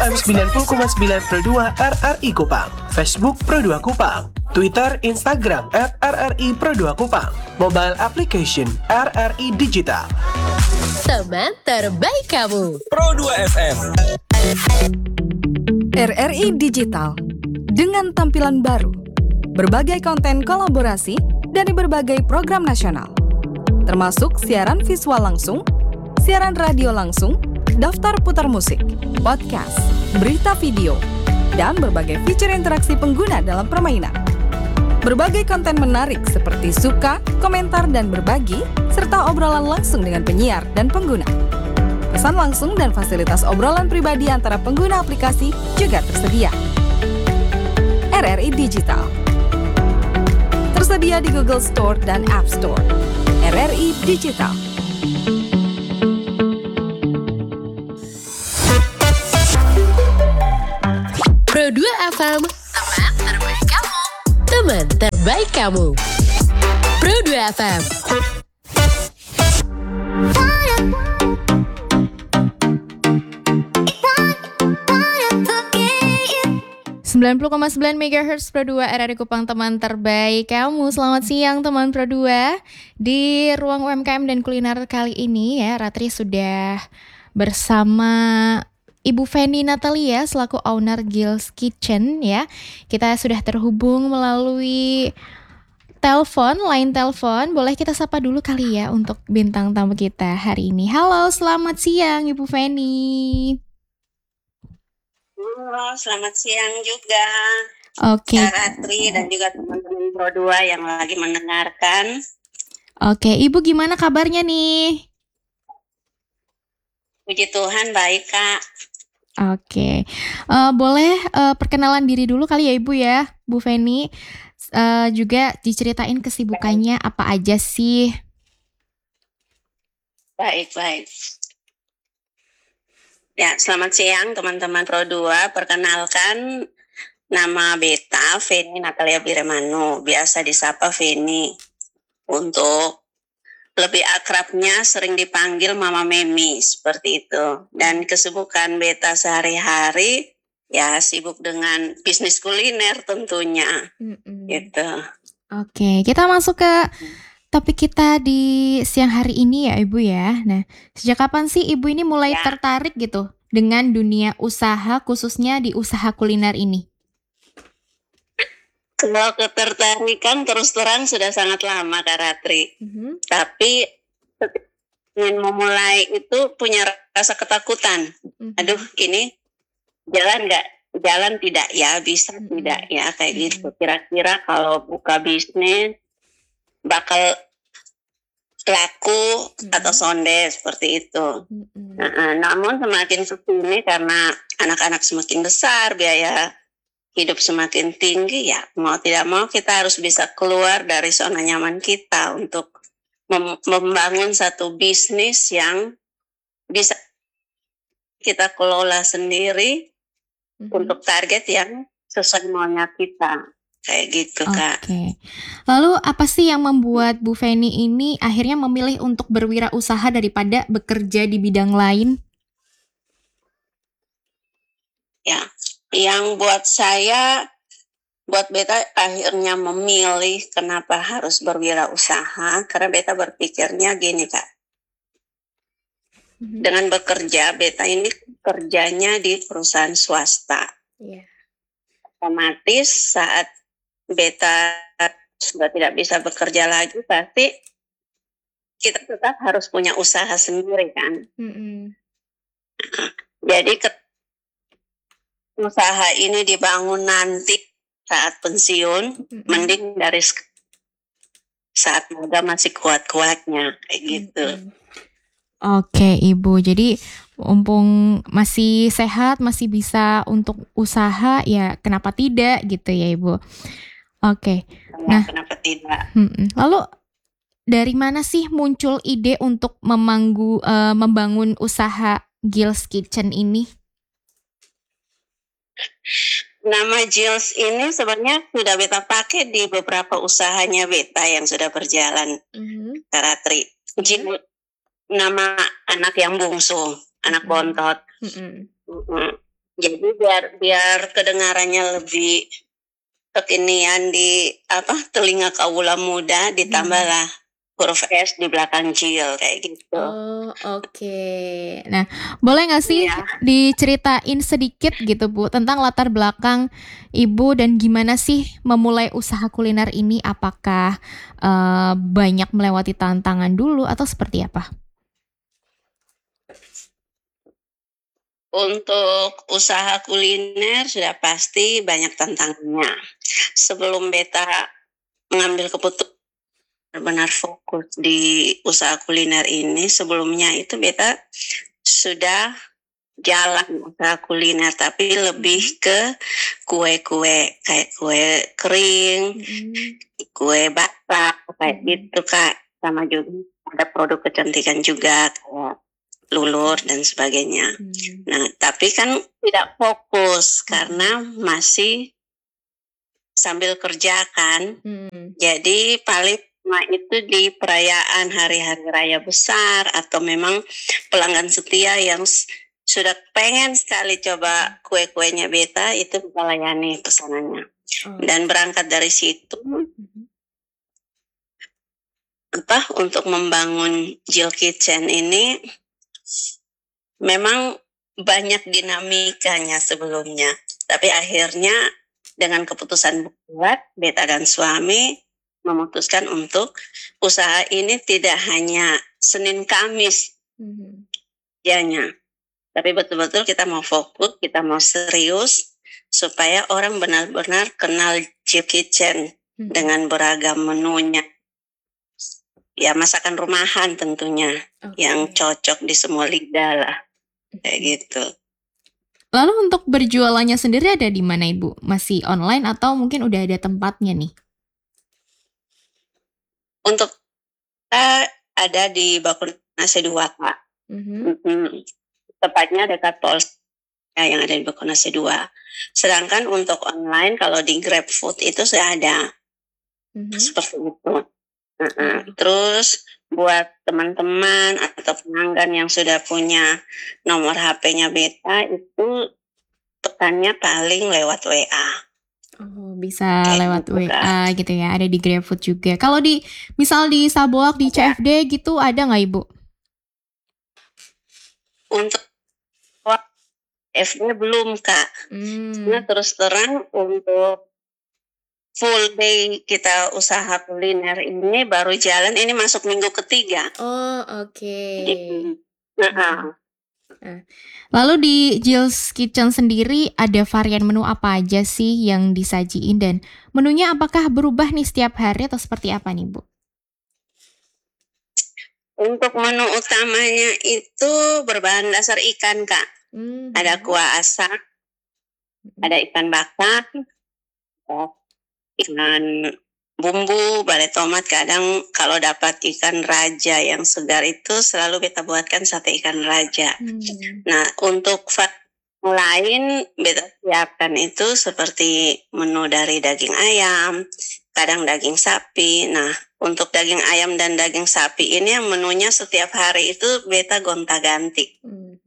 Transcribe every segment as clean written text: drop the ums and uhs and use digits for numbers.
FM 90,9 Pro 2 RRI Kupang, Facebook Pro 2 Kupang, Twitter, Instagram @RRI Pro 2 Kupang, mobile application RRI Digital. Teman terbaik kamu. Pro 2 FM. RRI Digital dengan tampilan baru, berbagai konten kolaborasi dari berbagai program nasional, termasuk siaran visual langsung, siaran radio langsung, daftar putar musik, podcast, berita video, dan berbagai fitur interaksi pengguna dalam permainan. Berbagai konten menarik seperti suka, komentar, dan berbagi, serta obrolan langsung dengan penyiar dan pengguna. Pesan langsung dan fasilitas obrolan pribadi antara pengguna aplikasi juga tersedia. RRI Digital tersedia di Google Store dan App Store. RRI Digital. Pro 2 FM, teman terbaik kamu. Teman terbaik kamu. Pro 2 FM. 90,9 MHz Pro 2 RRI Kupang, teman terbaik kamu. Selamat siang teman Pro 2. Di ruang UMKM dan kuliner kali ini ya, Ratri sudah bersama Ibu Feni Natalia selaku owner Gil's Kitchen ya. Kita sudah terhubung melalui line telepon. Boleh kita sapa dulu kali ya untuk bintang tamu kita hari ini. Halo, selamat siang Ibu Feni. Halo, selamat siang juga. Oke. Ratri dan juga teman-teman Pro 2 yang lagi mendengarkan. Oke, Ibu gimana kabarnya nih? Puji Tuhan baik, Kak. Oke, boleh perkenalan diri dulu kali ya Ibu ya, Bu Feni. Juga diceritain kesibukannya apa aja sih? Baik. Ya, selamat siang teman-teman Pro 2. Perkenalkan, nama Beta Feni Natalia Biremano, biasa disapa Feni. Untuk lebih akrabnya sering dipanggil Mama Memi, seperti itu. Dan kesibukan Beta sehari-hari ya sibuk dengan bisnis kuliner tentunya. Gitu. Oke, kita masuk ke topik kita di siang hari ini ya Ibu ya. Nah, sejak kapan sih Ibu ini mulai tertarik gitu dengan dunia usaha, khususnya di usaha kuliner ini? Kalau ketertarikan terus terang sudah sangat lama, Kak Ratri. Tapi ingin memulai itu punya rasa ketakutan. Aduh, ini jalan nggak? Jalan tidak ya? Bisa tidak ya? Kayak gitu. Kira-kira kalau buka bisnis bakal laku atau sonde seperti itu. Namun semakin kesini karena anak-anak semakin besar, biaya hidup semakin tinggi ya, mau tidak mau kita harus bisa keluar dari zona nyaman kita untuk membangun satu bisnis yang bisa kita kelola sendiri untuk target yang sesuai maunya kita. Kayak gitu, Kak. Oke. Lalu apa sih yang membuat Bu Feni ini akhirnya memilih untuk berwirausaha daripada bekerja di bidang lain? Ya, yang buat Beta akhirnya memilih kenapa harus berwirausaha, karena Beta berpikirnya gini, Kak. Dengan bekerja, Beta ini kerjanya di perusahaan swasta. Otomatis saat Beta sudah tidak bisa bekerja lagi, pasti kita tetap harus punya usaha sendiri kan. Jadi usaha ini dibangun nanti saat pensiun, mending dari saat muda masih kuat-kuatnya, kayak gitu. Oke Ibu, jadi mumpung masih sehat, masih bisa untuk usaha, ya kenapa tidak gitu ya Ibu. Oke. Nah, kenapa tidak? Lalu dari mana sih muncul ide untuk membangun usaha Gil's Kitchen ini? Nama Gil's ini sebenarnya sudah Beta pakai di beberapa usahanya Beta yang sudah berjalan, Karatri. Gil, nama anak yang bungsu, anak bontot. Jadi biar kedengarannya lebih kekinian di telinga kaula muda, ditambahlah huruf S di belakang Jill kayak gitu. Oh, oke. Nah, boleh nggak sih Iya. diceritain sedikit gitu Bu tentang latar belakang Ibu dan gimana sih memulai usaha kuliner ini? Apakah banyak melewati tantangan dulu atau seperti apa? Untuk usaha kuliner sudah pasti banyak tantangannya. Sebelum beta mengambil keputusan benar fokus di usaha kuliner ini, sebelumnya itu beta sudah jalan usaha kuliner, tapi lebih ke kue-kue, kayak kue kering, kue basah, kayak gitu Kak. Sama juga ada produk kecantikan juga kayak lulur dan sebagainya. Nah, tapi kan tidak fokus karena masih sambil kerja kan. Jadi paling cuma itu di perayaan hari-hari raya besar atau memang pelanggan setia yang sudah pengen sekali coba kue-kuenya beta, itu kita layani pesanannya. Dan berangkat dari situ untuk membangun Jill Kitchen ini memang banyak dinamikanya sebelumnya, tapi akhirnya dengan keputusan buat beta dan suami memutuskan untuk usaha ini tidak hanya Senin Kamis jadinya, tapi betul-betul kita mau fokus, kita mau serius supaya orang benar-benar kenal Jill Kitchen dengan beragam menunya. Ya, masakan rumahan tentunya yang cocok di semua lidah lah. Kayak gitu. Lalu untuk berjualannya sendiri ada di mana Ibu? Masih online atau mungkin udah ada tempatnya nih? Untuk kita ada di Bakunase 2 Kak. Tepatnya dekat Polsek yang ada di Bakunase 2. Sedangkan untuk online kalau di GrabFood itu sudah ada. Seperti itu. Terus buat teman-teman atau pelanggan yang sudah punya nomor HP-nya beta, itu pesannya paling lewat WA. Oh, bisa lewat WA gitu ya, ada di GrabFood juga. Kalau misal di Sabuak, di CFD gitu ada nggak Ibu? Untuk CFD belum Kak. Nah, terus terang untuk full day kita usaha kuliner ini baru jalan, ini masuk minggu ketiga. Oh, oke. Lalu di Jill's Kitchen sendiri ada varian menu apa aja sih yang disajiin dan menunya apakah berubah nih setiap hari atau seperti apa nih Bu? Untuk menu utamanya itu berbahan dasar ikan Kak. Ada kuah asam, ada ikan bakar, ikan bumbu, balai tomat. Kadang kalau dapat ikan raja yang segar itu selalu kita buatkan sate ikan raja. Nah, untuk lain beta siapkan itu seperti menu dari daging ayam, kadang daging sapi. Nah, untuk daging ayam dan daging sapi ini yang menunya setiap hari itu beta gonta-ganti.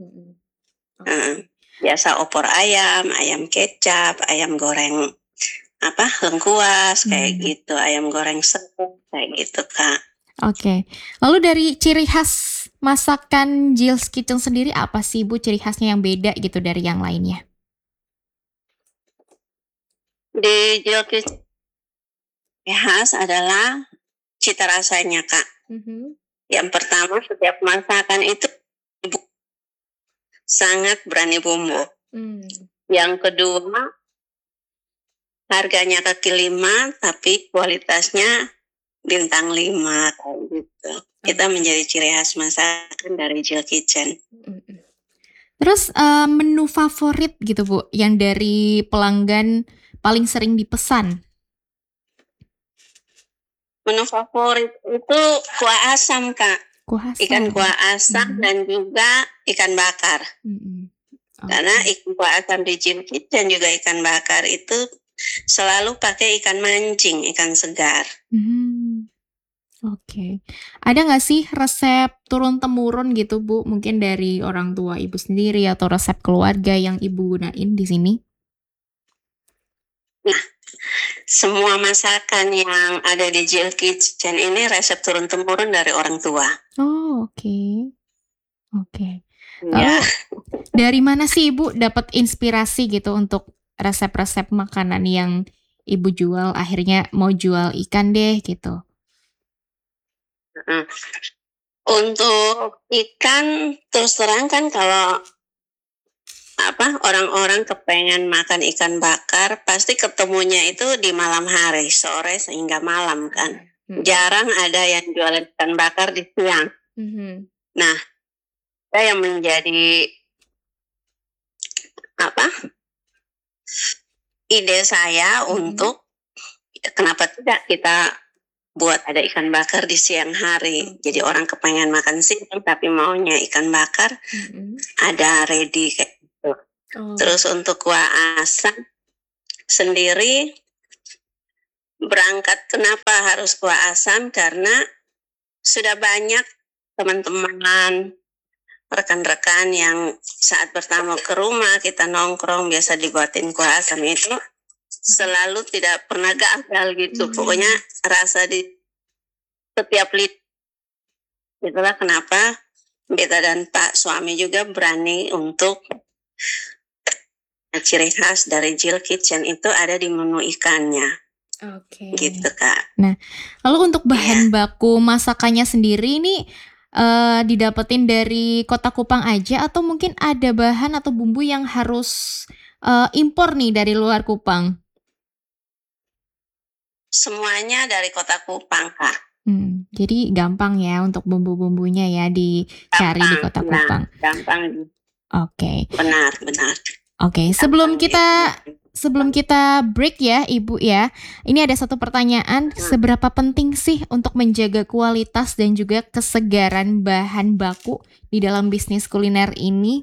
Biasa opor ayam, ayam kecap, ayam goreng lengkuas kayak gitu, ayam goreng serut kayak gitu Kak. Oke. Lalu dari ciri khas masakan Jill's Kitchen sendiri apa sih Bu, ciri khasnya yang beda gitu dari yang lainnya? Di Jill's Kitchen khas adalah cita rasanya Kak. Yang pertama, setiap masakan itu sangat berani bumbu. Yang kedua, harganya kaki 5 tapi kualitasnya bintang 5 kayak gitu. Kita menjadi ciri khas masakan dari Jill Kitchen. Terus menu favorit gitu Bu, yang dari pelanggan paling sering dipesan? Menu favorit itu kuah asam Kak. Kuah asam. Ikan kuah asam dan juga ikan bakar. Karena ikan kuah asam di Jill Kitchen juga ikan bakar itu selalu pakai ikan mancing, ikan segar. Oke. Ada nggak sih resep turun-temurun gitu, Bu? Mungkin dari orang tua Ibu sendiri atau resep keluarga yang Ibu gunain di sini? Nah, semua masakan yang ada di Jill Kitchen ini resep turun-temurun dari orang tua. Oh, oke. Oke. Ya, Lalu dari mana sih Ibu dapat inspirasi gitu untuk resep-resep makanan yang Ibu jual, akhirnya mau jual ikan deh gitu? untuk ikan terus terang kan kalau orang-orang kepengen makan ikan bakar pasti ketemunya itu di malam hari, sore sehingga malam kan. Jarang ada yang jualan ikan bakar di siang. Nah, itu yang menjadi ide saya untuk kenapa tidak kita buat ada ikan bakar di siang hari. Jadi orang kepengen makan siang tapi maunya ikan bakar, ada ready kayak gitu. Terus untuk kuah asam sendiri berangkat kenapa harus kuah asam, karena sudah banyak teman-teman rekan-rekan yang saat pertama ke rumah kita nongkrong biasa dibuatin kuah asam itu selalu tidak pernah gagal gitu. Pokoknya rasa di setiap lidah. Itulah kenapa Beta dan Pak suami juga berani untuk ciri khas dari Jill Kitchen itu ada di menu ikannya. Oke. Gitu Kak. Lalu untuk bahan baku masakannya sendiri ini didapetin dari Kota Kupang aja atau mungkin ada bahan atau bumbu yang harus impor nih dari luar Kupang? Semuanya dari Kota Kupang Kak. Jadi gampang ya untuk bumbu-bumbunya ya dicari di Kota Kupang. Gampang. Oke. Benar. Oke, sebelum kita break ya Ibu ya, ini ada satu pertanyaan, seberapa penting sih untuk menjaga kualitas dan juga kesegaran bahan baku di dalam bisnis kuliner ini?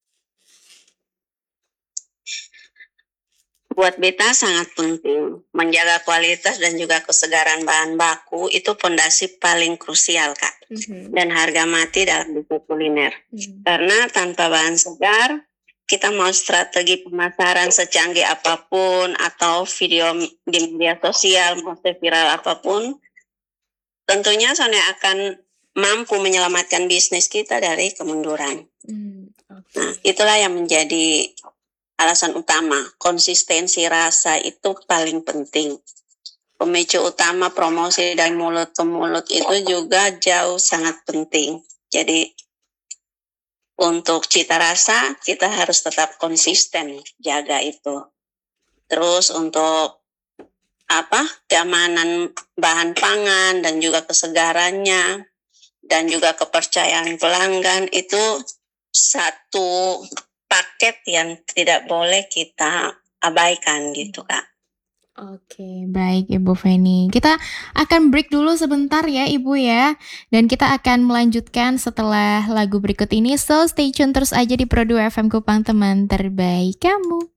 Buat Beta sangat penting. Menjaga kualitas dan juga kesegaran bahan baku itu fondasi paling krusial Kak. Dan harga mati dalam bisnis kuliner. Karena tanpa bahan segar, kita mau strategi pemasaran secanggih apapun atau video di media sosial mau viral apapun, tentunya Sony akan mampu menyelamatkan bisnis kita dari kemunduran. Nah, itulah yang menjadi alasan utama. Konsistensi rasa itu paling penting. Pemicu utama promosi dari mulut ke mulut itu juga jauh sangat penting. Jadi untuk cita rasa kita harus tetap konsisten jaga itu. Terus untuk keamanan bahan pangan dan juga kesegarannya dan juga kepercayaan pelanggan itu satu paket yang tidak boleh kita abaikan gitu Kak. Oke, baik Ibu Feni. Kita akan break dulu sebentar ya Ibu ya. Dan kita akan melanjutkan setelah lagu berikut ini. So stay tune terus aja di Pro 2 FM Kupang, teman terbaik kamu.